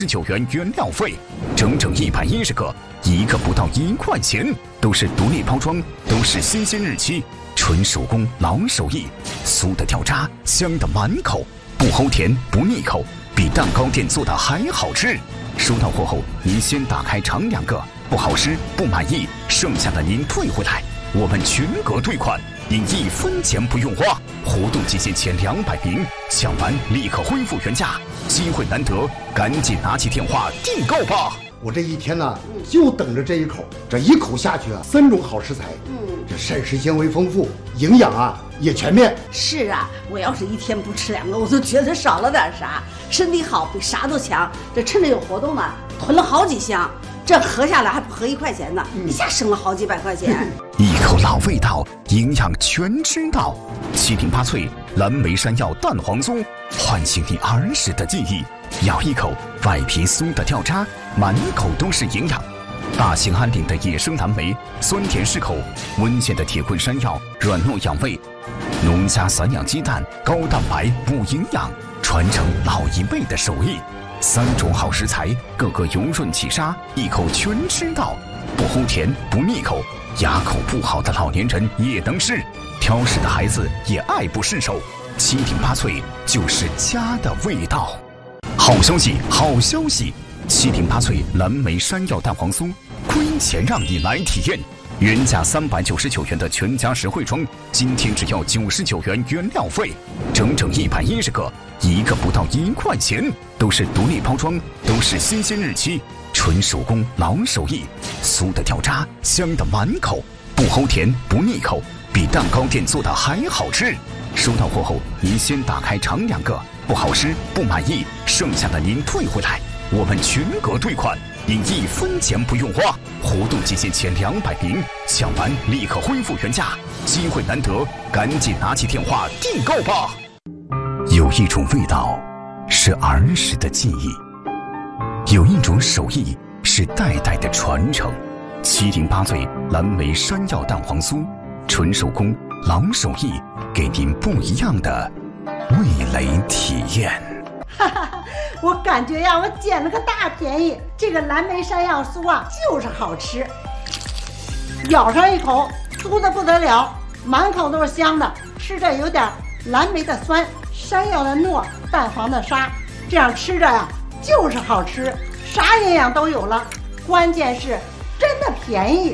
9元原料费，整整110个，一个不到1块钱，都是独立包装，都是新鲜日期，纯手工老手艺，酥的掉渣，香的满口，不齁甜不腻口，比蛋糕店做的还好吃。收到货后，您先打开尝2个，不好吃不满意，剩下的您退回来，我们全额退款，您1分钱不用花。活动期限前200名，抢完立刻恢复原价，机会难得，赶紧拿起电话订购吧！ 我这一天呢，就等着这一口，这一口下去啊，3种好食材，这膳食纤维丰富，营养啊也全面。 是啊，我要是一天不吃2个，我都觉得少了点啥，身体好比啥都强。这趁着有活动呢，囤了好几箱，这合下来还不合1块钱呢，一下省了好几百块钱。 一口老味道，营养全知道。7顶8脆蓝莓山药蛋黄酥，唤醒你儿时的记忆。咬一口，外皮酥的掉渣，满口都是营养。大兴安岭的野生蓝莓，酸甜适口；温县的铁棍山药，软糯养胃；农家散养鸡蛋，高蛋白补营养，传承老一辈的手艺。3种好食材，个个油润起沙，一口全吃到，不齁甜不腻口，牙口不好的老年人也能吃，挑食的孩子也爱不释手。7顶8脆就是家的味道。好消息，好消息！7顶8脆蓝莓山药蛋黄酥，亏钱让你来体验。原价399元的全家实惠装，今天只要99元原料费，整整110个，一个不到1块钱，都是独立包装，都是新鲜日期，纯手工老手艺，酥的掉渣，香的满口，不齁甜不腻口，比蛋糕店做的还好吃。收到货后，您先打开尝2个，不好吃不满意，剩下的您退回来，我们全额退款，您1分钱不用花。活动期限前200名，抢完立刻恢复原价，机会难得，赶紧拿起电话订购吧！有一种味道是儿时的记忆，有一种手艺是代代的传承。7顶8脆蓝莓山药蛋黄酥，纯手工老手艺，给您不一样的味蕾体验。 哈哈，我感觉呀，我捡了个大便宜。这个蓝莓山药酥啊，就是好吃，咬上一口，酥的不得了，满口都是香的，吃着有点蓝莓的酸，山药的糯，蛋黄的沙，这样吃着呀，就是好吃，啥营养都有了，关键是真的便宜。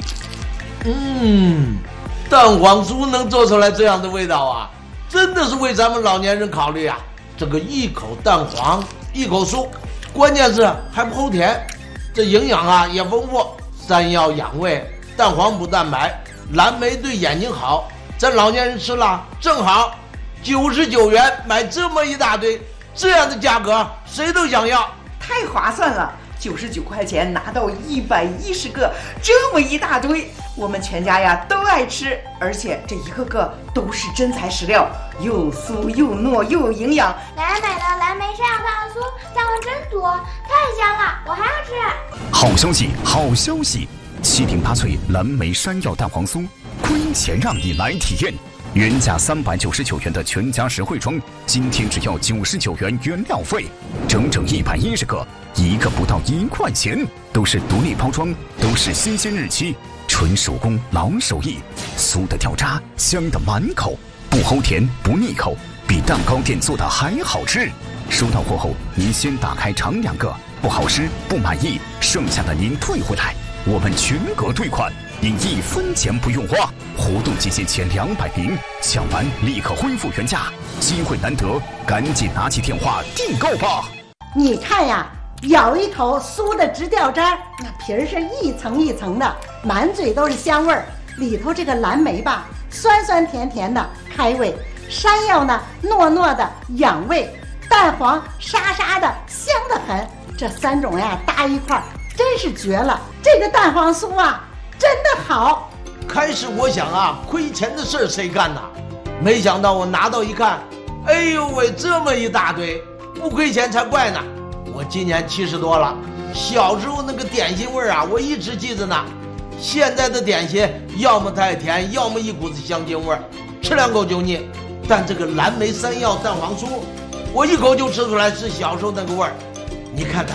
蛋黄酥能做出来这样的味道啊，真的是为咱们老年人考虑啊。这个一口蛋黄一口酥，关键是还不齁甜，这营养啊也丰富，山药养胃，蛋黄补蛋白，蓝莓对眼睛好，咱老年人吃了正好。99元买这么一大堆，这样的价格谁都想要， 太划算了！99块钱拿到110个，这么一大堆，我们全家呀都爱吃，而且这一个个都是真材实料，又酥又糯又有营养。 奶奶买的蓝莓山药蛋黄酥，蛋黄真多，太香了，我还要吃。 好消息，好消息！7顶8脆蓝莓山药蛋黄酥，亏钱让你来体验。原价399元的全家实惠装，今天只要99元原料费，整整110个，一个不到1块钱，都是独立包装，都是新鲜日期，纯手工老手艺，酥的掉渣，香的满口，不齁甜不腻口，比蛋糕店做的还好吃。收到货后，您先打开尝2个，不好吃不满意，剩下的您退回来，我们全额退款，您1分钱不用花。活动期限前200名，抢完立刻恢复原价，机会难得，赶紧拿起电话订购吧！ 你看呀，咬一口酥的直掉渣，那皮儿是一层一层的，满嘴都是香味儿。里头这个蓝莓吧，酸酸甜甜的开胃；山药呢，糯糯的养胃；蛋黄沙沙的香得很。这3种呀搭一块儿，真是绝了！这个蛋黄酥啊，真的好。 开始我想啊，亏钱的事儿谁干呐？没想到我拿到一看，哎呦喂，这么一大堆，不亏钱才怪呢！我今年70多了，小时候那个点心味儿啊，我一直记着呢。现在的点心要么太甜，要么一股子香精味儿，吃2口就腻。但这个蓝莓山药蛋黄酥，我一口就吃出来是小时候那个味儿。你看看